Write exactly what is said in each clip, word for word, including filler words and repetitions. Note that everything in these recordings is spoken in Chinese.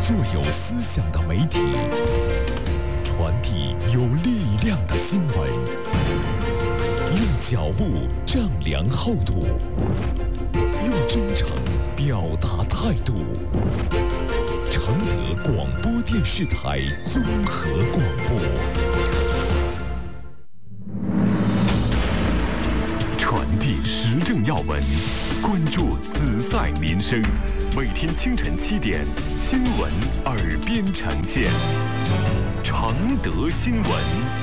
做有思想的媒体，传递有力量的新闻，用脚步丈量厚度，用真诚表达态度。承德广播电视台综合广播，传递时政要闻，关注紫赛民生。每天清晨七点，新闻耳边呈现。承德新闻。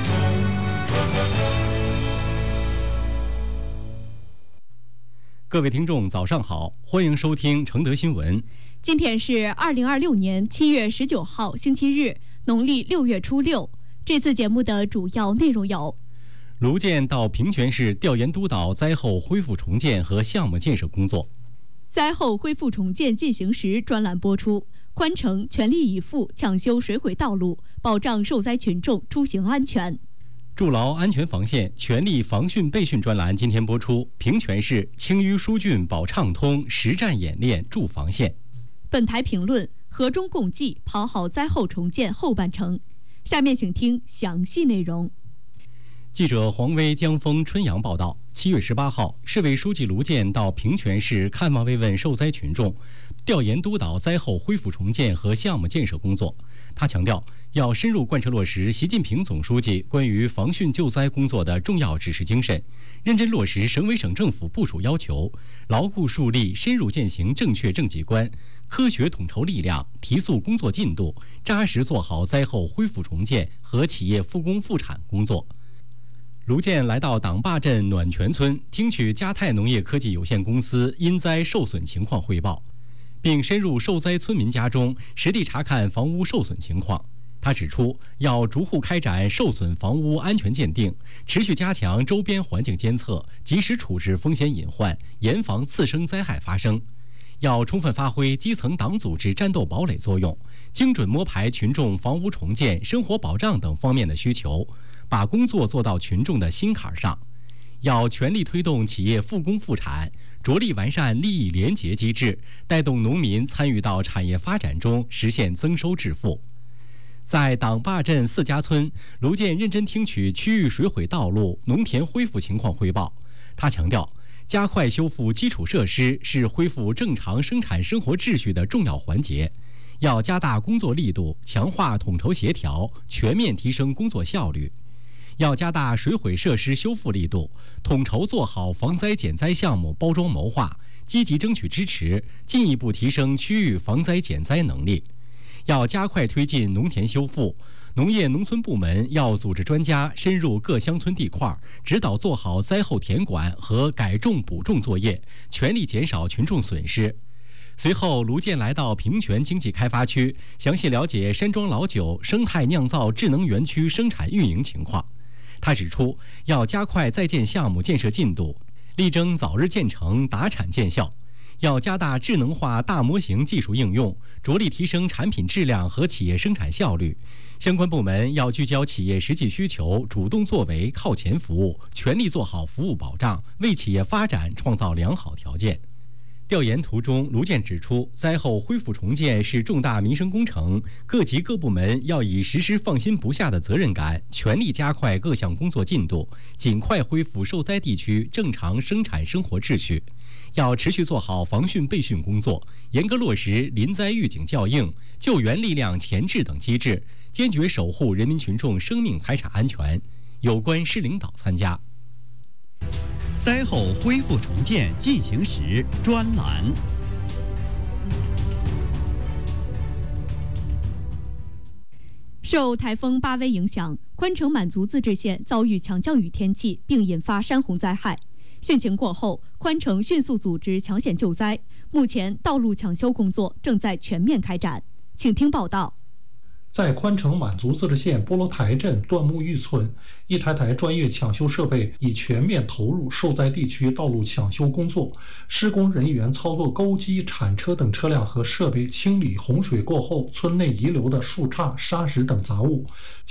各位听众，早上好，欢迎收听承德新闻。 今天是二零二六年七月十九号，星期日，农历六月初六。这次节目的主要内容有： 卢健到平泉市调研督导灾后恢复重建和项目建设工作。 灾后恢复重建进行时专栏播出，宽城全力以赴抢修水毁道路，保障受灾群众出行安全。 筑牢安全防线，全力防汛备汛专栏今天播出，平泉市清淤疏浚保畅通实战演练筑防线。 本台评论：和衷共济，跑好灾后重建后半程。下面请听详细内容。 记者黄威、江峰、春阳报道，七月十八号，市委书记卢健到平泉市看望慰问受灾群众，调研督导灾后恢复重建和项目建设工作。他强调，要深入贯彻落实习近平总书记关于防汛救灾工作的重要指示精神，认真落实省委省政府部署要求，牢固树立深入践行正确政绩观，科学统筹力量，提速工作进度，扎实做好灾后恢复重建和企业复工复产工作。卢健来到党坝镇暖泉村，听取嘉泰农业科技有限公司因灾受损情况汇报，并深入受灾村民家中，实地查看房屋受损情况。他指出，要逐户开展受损房屋安全鉴定，持续加强周边环境监测，及时处置风险隐患，严防次生灾害发生。要充分发挥基层党组织战斗堡垒作用，精准摸排群众房屋重建、生活保障等方面的需求，把工作做到群众的心坎上。要全力推动企业复工复产，着力完善利益联结机制，带动农民参与到产业发展中，实现增收致富。在党坝镇四家村，卢健认真听取区域水毁道路、农田恢复情况汇报。他强调，加快修复基础设施是恢复正常生产生活秩序的重要环节，要加大工作力度，强化统筹协调，全面提升工作效率。要加大水毁设施修复力度，统筹做好防灾减灾项目包装谋划，积极争取支持，进一步提升区域防灾减灾能力。要加快推进农田修复，农业农村部门要组织专家深入各乡村地块，指导做好灾后田管和改种补种作业，全力减少群众损失。随后，卢健来到平泉经济开发区，详细了解山庄老酒生态酿造智能园区生产运营情况。他指出，要加快在建项目建设进度，力争早日建成、达产见效。要加大智能化大模型技术应用，着力提升产品质量和企业生产效率。相关部门要聚焦企业实际需求，主动作为，靠前服务，全力做好服务保障，为企业发展创造良好条件。调研途中，卢健指出，灾后恢复重建是重大民生工程，各级各部门要以时时放心不下的责任感，全力加快各项工作进度，尽快恢复受灾地区正常生产生活秩序。要持续做好防汛备汛工作，严格落实临灾预警校应、救援力量前置等机制，坚决守护人民群众生命财产安全。有关市领导参加。 灾后恢复重建进行时专栏。 受台风巴威影响，宽城满族自治县遭遇强降雨天气，并引发山洪灾害。汛情过后，宽城迅速组织抢险救灾，目前道路抢修工作正在全面开展。请听报道。 在宽城满族自治县波罗台镇段木峪村，一台台专业抢修设备已全面投入受灾地区道路抢修工作。施工人员操作钩机、铲车等车辆和设备，清理洪水过后村内遗留的树杈、沙石等杂物。